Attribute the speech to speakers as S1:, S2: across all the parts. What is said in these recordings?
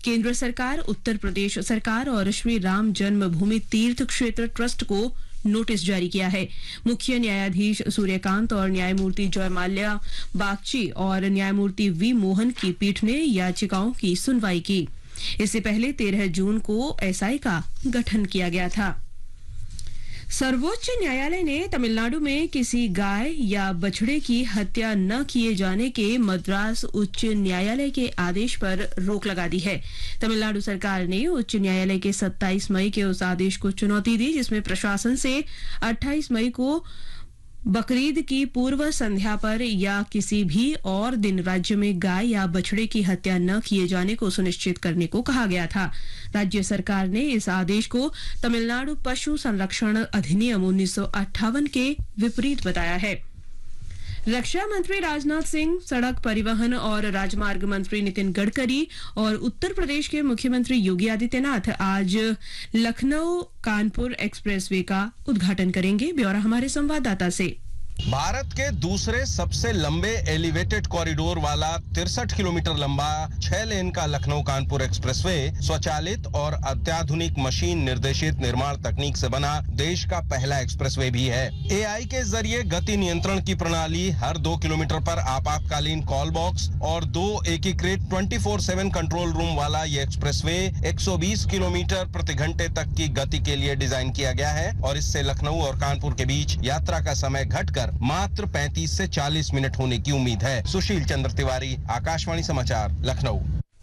S1: केंद्र सरकार, उत्तर प्रदेश सरकार और श्री राम जन्मभूमि तीर्थ क्षेत्र ट्रस्ट को नोटिस जारी किया है। मुख्य न्यायाधीश सूर्यकांत और न्यायमूर्ति जयमाल्या बागची और न्यायमूर्ति वी मोहन की पीठ ने याचिकाओं की सुनवाई की। इससे पहले 13 जून को एसआई का गठन किया गया था। सर्वोच्च न्यायालय ने तमिलनाडु में किसी गाय या बछड़े की हत्या न किए जाने के मद्रास उच्च न्यायालय के आदेश पर रोक लगा दी है। तमिलनाडु सरकार ने उच्च न्यायालय के 27 मई के उस आदेश को चुनौती दी जिसमें प्रशासन से 28 मई को बकरीद की पूर्व संध्या पर या किसी भी और दिन राज्य में गाय या बछड़े की हत्या न किए जाने को सुनिश्चित करने को कहा गया था। राज्य सरकार ने इस आदेश को तमिलनाडु पशु संरक्षण अधिनियम 1958 के विपरीत बताया है। रक्षा मंत्री राजनाथ सिंह, सड़क परिवहन और राजमार्ग मंत्री नितिन गडकरी और उत्तर प्रदेश के मुख्यमंत्री योगी आदित्यनाथ आज लखनऊ कानपुर एक्सप्रेसवे का उद्घाटन करेंगे। ब्यौरा हमारे संवाददाता से।
S2: भारत के दूसरे सबसे लंबे एलिवेटेड कॉरिडोर वाला 63 किलोमीटर लंबा 6 लेन का लखनऊ कानपुर एक्सप्रेसवे स्वचालित और अत्याधुनिक मशीन निर्देशित निर्माण तकनीक से बना देश का पहला एक्सप्रेसवे भी है। एआई के जरिए गति नियंत्रण की प्रणाली, हर 2 किलोमीटर पर आपातकालीन कॉल बॉक्स और 2 एकीकृत 24/7 कंट्रोल रूम वाला ये एक्सप्रेसवे 120 किलोमीटर प्रति घंटे तक की गति के लिए डिजाइन किया गया है और इससे लखनऊ और कानपुर के बीच यात्रा का समय घटकर मात्र 35 से 40 मिनट होने की उम्मीद है। सुशील चंद्र तिवारी, आकाशवाणी समाचार, लखनऊ।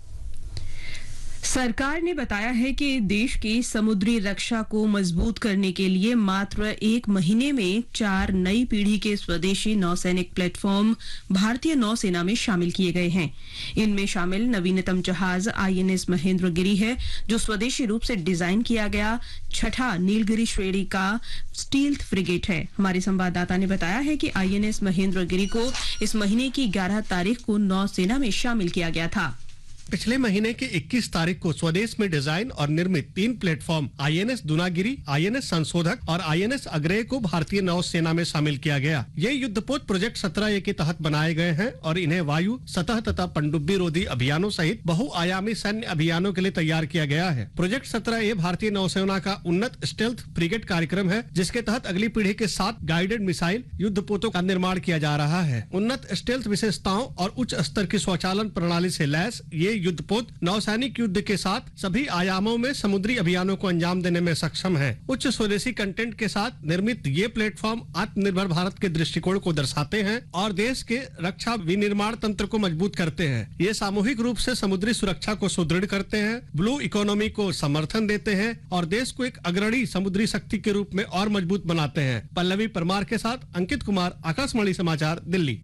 S1: सरकार ने बताया है कि देश की समुद्री रक्षा को मजबूत करने के लिए मात्र 1 महीने में 4 नई पीढ़ी के स्वदेशी नौसैनिक प्लेटफॉर्म भारतीय नौसेना में शामिल किए गए हैं। इनमें शामिल नवीनतम जहाज आईएनएस महेंद्रगिरी है, जो स्वदेशी रूप से डिजाइन किया गया 6ठा नीलगिरी श्रेणी का स्टील्थ फ्रिगेट है। हमारे संवाददाता ने बताया है कि आईएनएस महेंद्रगिरी को इस महीने की 11 तारीख को नौसेना में शामिल किया गया था।
S3: पिछले महीने की 21 तारीख को स्वदेश में डिजाइन और निर्मित 3 प्लेटफॉर्म आईएनएस दुनागिरी, आईएनएस संशोधक और आईएनएस अग्रेय को भारतीय नौसेना में शामिल किया गया। ये युद्धपोत प्रोजेक्ट 17A के तहत बनाए गए हैं और इन्हें वायु, सतह तथा पनडुब्बी रोधी अभियानों सहित बहुआयामी सैन्य अभियानों के लिए तैयार किया गया है। प्रोजेक्ट 17A भारतीय नौसेना का उन्नत स्टेल्थ फ्रिगेट कार्यक्रम है, जिसके तहत अगली पीढ़ी के 7 गाइडेड मिसाइल युद्धपोतों का निर्माण किया जा रहा है। उन्नत स्टेल्थ विशेषताओं और उच्च स्तर की स्वचालन प्रणाली से लैस ये युद्धपोत नौसैनिक युद्ध के साथ सभी आयामों में समुद्री अभियानों को अंजाम देने में सक्षम है। उच्च स्वदेशी कंटेंट के साथ निर्मित ये प्लेटफॉर्म आत्मनिर्भर भारत के दृष्टिकोण को दर्शाते हैं और देश के रक्षा विनिर्माण तंत्र को मजबूत करते हैं। ये सामूहिक रूप से समुद्री सुरक्षा को सुदृढ़ करते हैं, ब्लू इकोनॉमी को समर्थन देते हैं और देश को एक अग्रणी समुद्री शक्ति के रूप में और मजबूत बनाते हैं। पल्लवी परमार के साथ अंकित कुमार, आकाशवाणी समाचार, दिल्ली।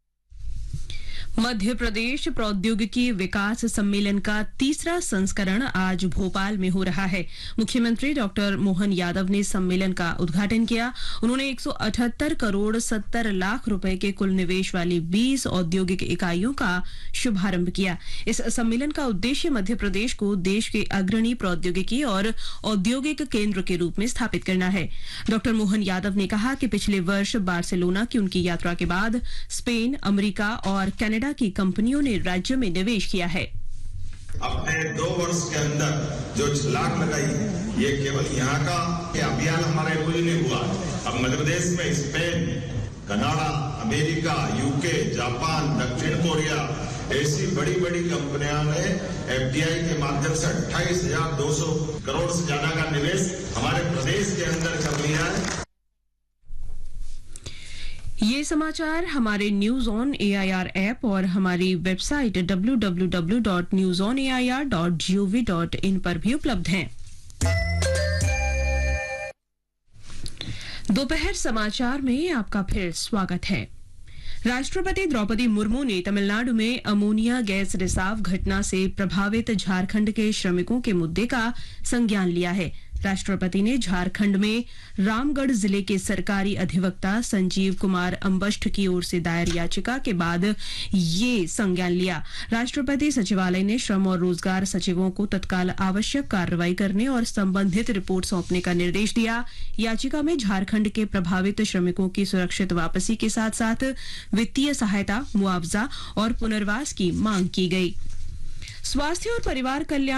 S1: मध्य प्रदेश प्रौद्योगिकी विकास सम्मेलन का तीसरा संस्करण आज भोपाल में हो रहा है। मुख्यमंत्री डॉक्टर मोहन यादव ने सम्मेलन का उद्घाटन किया। उन्होंने 178 करोड़ 70 लाख रुपए के कुल निवेश वाली 20 औद्योगिक इकाइयों का शुभारंभ किया। इस सम्मेलन का उद्देश्य मध्य प्रदेश को देश के अग्रणी प्रौद्योगिकी और औद्योगिक केंद्र के रूप में स्थापित करना है। डॉक्टर मोहन यादव ने कहा कि पिछले वर्ष बार्सिलोना की उनकी यात्रा के बाद स्पेन, अमेरिका और कनाडा की कंपनियों ने राज्य में निवेश किया है।
S4: अपने 2 वर्ष के अंदर जो छलांग लगाई है, ये केवल यहाँ का अभियान हमारे पूरी नहीं हुआ। अब मध्य प्रदेश में Spain, Canada, America, UK, Japan, दक्षिण कोरिया ऐसी बड़ी बड़ी कंपनियों ने एफडीआई के माध्यम से 28,200 करोड़ से ज्यादा का निवेश हमारे प्रदेश के अंदर कर लिया है।
S1: ये समाचार हमारे न्यूज ऑन एआईआर ऐप और हमारी वेबसाइट www.newsonair.gov.in पर भी उपलब्ध हैं। दोपहर समाचार में आपका फिर स्वागत है। राष्ट्रपति द्रौपदी मुर्मू ने तमिलनाडु में अमोनिया गैस रिसाव घटना से प्रभावित झारखंड के श्रमिकों के मुद्दे का संज्ञान लिया है। राष्ट्रपति ने झारखंड में रामगढ़ जिले के सरकारी अधिवक्ता संजीव कुमार अम्बष्ठ की ओर से दायर याचिका के बाद ये संज्ञान लिया। राष्ट्रपति सचिवालय ने श्रम और रोजगार सचिवों को तत्काल आवश्यक कार्रवाई करने और संबंधित रिपोर्ट सौंपने का निर्देश दिया। याचिका में झारखंड के प्रभावित श्रमिकों की सुरक्षित वापसी के साथ साथ वित्तीय सहायता, मुआवजा और पुनर्वास की मांग की गई। स्वास्थ्य और परिवार कल्याण